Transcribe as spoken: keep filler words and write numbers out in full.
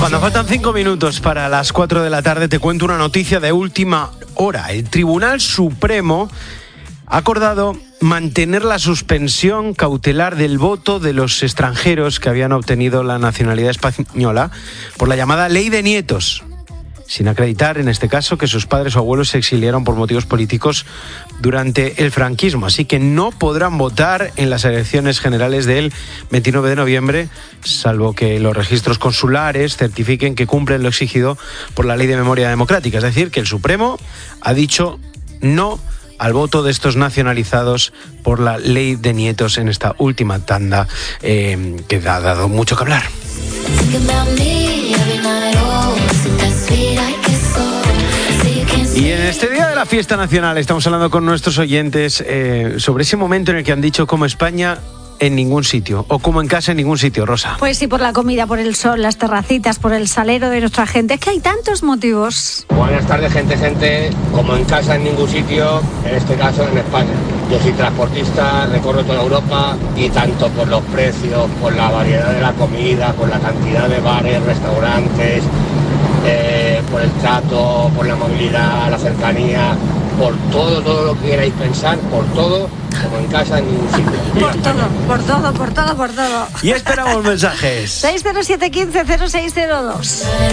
Cuando faltan cinco minutos para las cuatro de la tarde, te cuento una noticia de última hora. El Tribunal Supremo ha acordado mantener la suspensión cautelar del voto de los extranjeros que habían obtenido la nacionalidad española por la llamada Ley de Nietos, sin acreditar, en este caso, que sus padres o abuelos se exiliaron por motivos políticos durante el franquismo. Así que no podrán votar en las elecciones generales del veintinueve de noviembre, salvo que los registros consulares certifiquen que cumplen lo exigido por la Ley de Memoria Democrática. Es decir, que el Supremo ha dicho no al voto de estos nacionalizados por la Ley de Nietos en esta última tanda, eh, que ha dado mucho que hablar. Y en este día de la fiesta nacional estamos hablando con nuestros oyentes eh, sobre ese momento en el que han dicho como España en ningún sitio, o como en casa en ningún sitio, Rosa. Pues sí, por la comida, por el sol, las terracitas, por el salero de nuestra gente. Es que hay tantos motivos. Buenas tardes, gente, gente. Como en casa en ningún sitio, en este caso en España. Yo soy transportista, recorro toda Europa y tanto por los precios, por la variedad de la comida, por la cantidad de bares, restaurantes, eh, por el trato, por la movilidad, la cercanía, por todo, todo lo que queráis pensar, por todo, como en casa en ningún sitio. Por todo, por todo, por todo, por todo. Y esperamos mensajes. seis cero siete uno cinco cero seis cero dos.